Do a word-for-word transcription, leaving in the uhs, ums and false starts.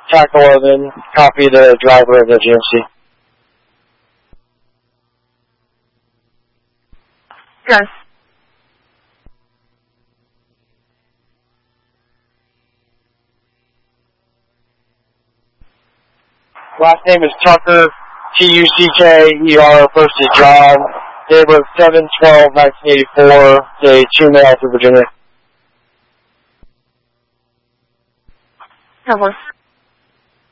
T A C eleven, copy the driver of the G M C. Yes. Last name is Tucker, T U C K E R, first is John, date of birth seven twelve nineteen eighty-four, day two male to Virginia. That was